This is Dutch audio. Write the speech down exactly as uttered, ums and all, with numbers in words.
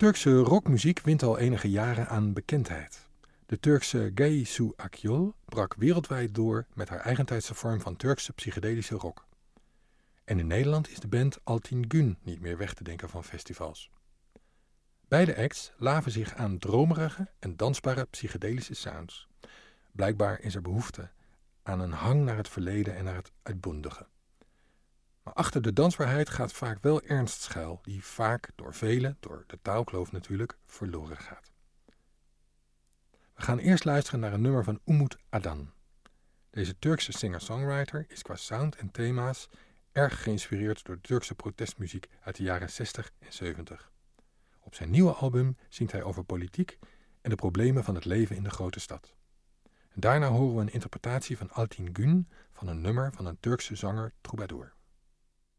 Turkse rockmuziek wint al enige jaren aan bekendheid. De Turkse Gaysu Akyol brak wereldwijd door met haar eigentijdse vorm van Turkse psychedelische rock. En in Nederland is de band Altin Gün niet meer weg te denken van festivals. Beide acts laven zich aan dromerige en dansbare psychedelische sounds. Blijkbaar is er behoefte aan een hang naar het verleden en naar het uitbundige. Maar achter de dansbaarheid gaat vaak wel ernst schuil, die vaak door velen, door de taalkloof natuurlijk, verloren gaat. We gaan eerst luisteren naar een nummer van Umut Adan. Deze Turkse singer-songwriter is qua sound en thema's erg geïnspireerd door de Turkse protestmuziek uit de jaren zestig en zeventig. Op zijn nieuwe album zingt hij over politiek en de problemen van het leven in de grote stad. En daarna horen we een interpretatie van Altin Gün van een nummer van een Turkse zanger Troubadour.